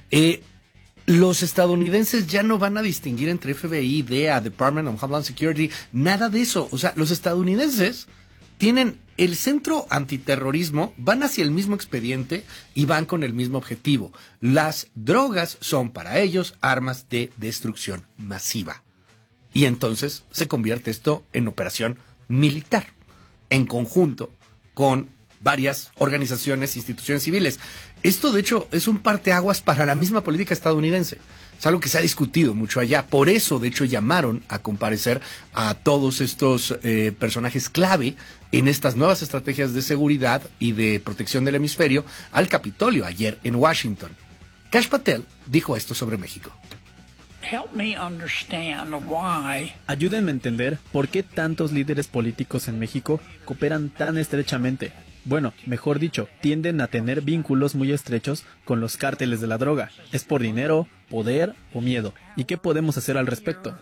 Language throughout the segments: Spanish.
Eh, los estadounidenses ya no van a distinguir entre FBI, DEA, Department of Homeland Security, nada de eso. O sea, los estadounidenses tienen el centro antiterrorismo, van hacia el mismo expediente y van con el mismo objetivo. Las drogas son para ellos armas de destrucción masiva. Y entonces se convierte esto en operación militar, en conjunto con varias organizaciones e instituciones civiles. Esto, de hecho, es un parteaguas para la misma política estadounidense. Es algo que se ha discutido mucho allá. Por eso, de hecho, llamaron a comparecer a todos estos personajes clave en estas nuevas estrategias de seguridad y de protección del hemisferio al Capitolio ayer en Washington. Kash Patel dijo esto sobre México. Ayúdenme a entender por qué tantos líderes políticos en México cooperan tan estrechamente. Bueno, mejor dicho, tienden a tener vínculos muy estrechos con los cárteles de la droga. ¿Es por dinero, poder o miedo? ¿Y qué podemos hacer al respecto?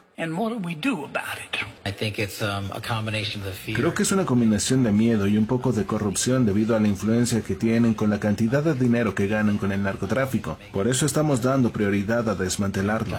Creo que es una combinación de miedo y un poco de corrupción debido a la influencia que tienen con la cantidad de dinero que ganan con el narcotráfico. Por eso estamos dando prioridad a desmantelarlo.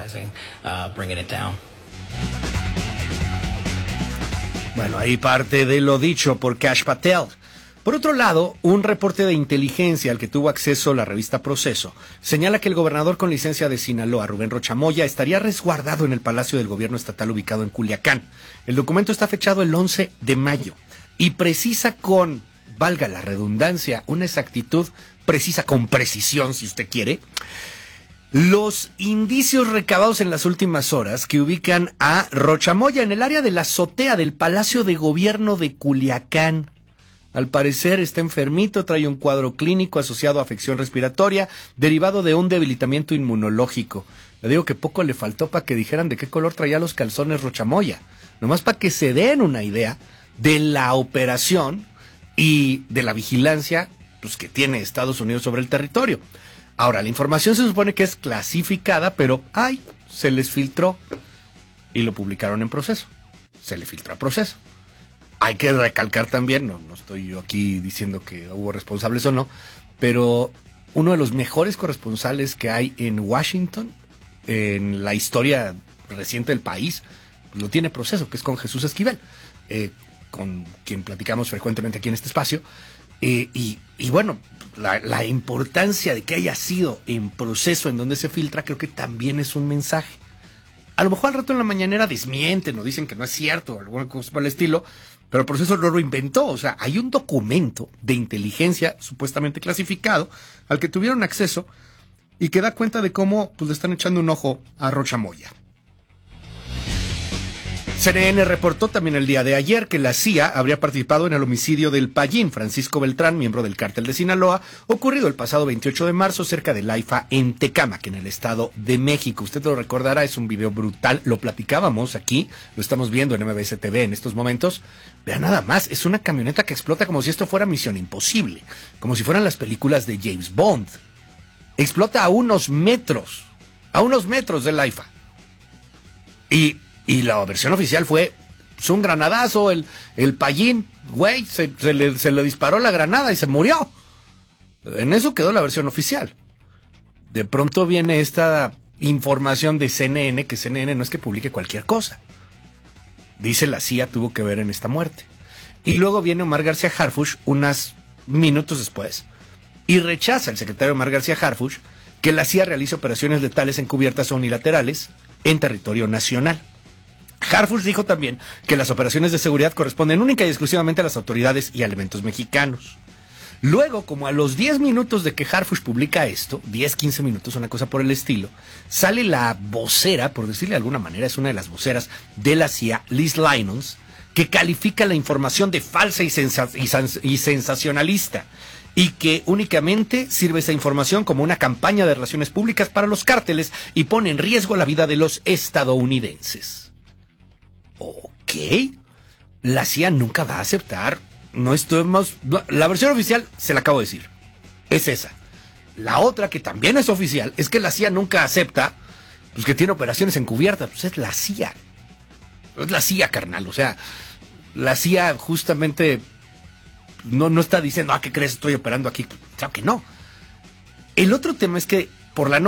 Bueno, ahí parte de lo dicho por Kash Patel. Por otro lado, un reporte de inteligencia al que tuvo acceso la revista Proceso señala que el gobernador con licencia de Sinaloa, Rubén Rocha Moya, estaría resguardado en el Palacio del Gobierno Estatal ubicado en Culiacán. El documento está fechado el 11 de mayo y precisa con, valga la redundancia, una exactitud precisa con precisión, si usted quiere, los indicios recabados en las últimas horas que ubican a Rocha Moya en el área de la azotea del Palacio de Gobierno de Culiacán. Al parecer está enfermito, trae un cuadro clínico asociado a afección respiratoria, derivado de un debilitamiento inmunológico. Le digo que poco le faltó para que dijeran de qué color traía los calzones Rocha Moya. Nomás para que se den una idea de la operación y de la vigilancia pues, que tiene Estados Unidos sobre el territorio. Ahora, la información se supone que es clasificada, pero se les filtró y lo publicaron en Proceso. Se le filtró a Proceso. Hay que recalcar también, no estoy yo aquí diciendo que hubo responsables o no, pero uno de los mejores corresponsales que hay en Washington, en la historia reciente del país, lo tiene Proceso, que es con Jesús Esquivel, con quien platicamos frecuentemente aquí en este espacio. Y bueno, la importancia de que haya sido en Proceso en donde se filtra, creo que también es un mensaje. A lo mejor al rato en la mañanera desmienten o dicen que no es cierto, o alguna cosa por el estilo, pero el Proceso no lo inventó. O sea, hay un documento de inteligencia supuestamente clasificado al que tuvieron acceso y que da cuenta de cómo pues, le están echando un ojo a Rocha Moya. CNN reportó también el día de ayer que la CIA habría participado en el homicidio del Payín Francisco Beltrán, miembro del cártel de Sinaloa, ocurrido el pasado 28 de marzo cerca de Laifa en Tecámac, en el Estado de México. Usted lo recordará, es un video brutal, lo platicábamos aquí, lo estamos viendo en MBS TV en estos momentos. Vean nada más, es una camioneta que explota como si esto fuera Misión Imposible, como si fueran las películas de James Bond. Explota a unos metros de Laifa. Y la versión oficial fue un granadazo, el Payín, güey, se le disparó la granada y se murió. En eso quedó la versión oficial. De pronto viene esta información de CNN, que CNN no es que publique cualquier cosa. Dice la CIA tuvo que ver en esta muerte. Y luego viene Omar García Harfuch unos minutos después y rechaza el secretario Omar García Harfuch que la CIA realice operaciones letales encubiertas o unilaterales en territorio nacional. Harfuch dijo también que las operaciones de seguridad corresponden única y exclusivamente a las autoridades y elementos mexicanos. Luego, como a los 10 minutos de que Harfuch publica esto, 10-15 minutos, una cosa por el estilo, sale la vocera, por decirle de alguna manera, es una de las voceras de la CIA, Liz Lyons, que califica la información de falsa y sensacionalista, y que únicamente sirve esa información como una campaña de relaciones públicas para los cárteles y pone en riesgo la vida de los estadounidenses. Ok, la CIA nunca va a aceptar, la versión oficial se la acabo de decir, es esa. La otra que también es oficial es que la CIA nunca acepta pues, que tiene operaciones encubiertas, pues es la CIA. Es la CIA, carnal, o sea, la CIA justamente no está diciendo, ¿qué crees? Estoy operando aquí. Claro que no. El otro tema es que por la